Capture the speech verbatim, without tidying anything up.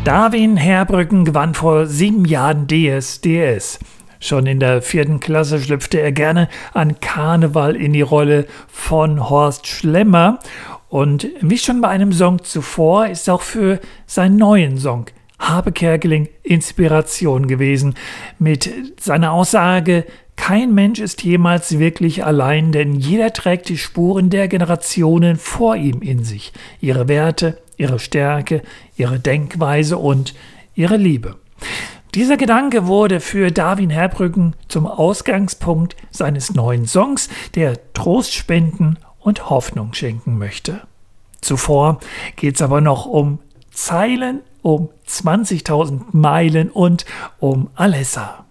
Darwin Herbrücken gewann vor sieben Jahren D S D S. Schon in der vierten Klasse schlüpfte er gerne an Karneval in die Rolle von Horst Schlemmer. Und wie schon bei einem Song zuvor ist auch für seinen neuen Song Habe Kerkeling Inspiration gewesen. Mit seiner Aussage: Kein Mensch ist jemals wirklich allein, denn jeder trägt die Spuren der Generationen vor ihm in sich. Ihre Werte, ihre Stärke, ihre Denkweise und ihre Liebe. Dieser Gedanke wurde für Darwin Herbrücken zum Ausgangspunkt seines neuen Songs, der Trost spenden und Hoffnung schenken möchte. Zuvor geht es aber noch um Zeilen, um zwanzigtausend Meilen und um Alessa.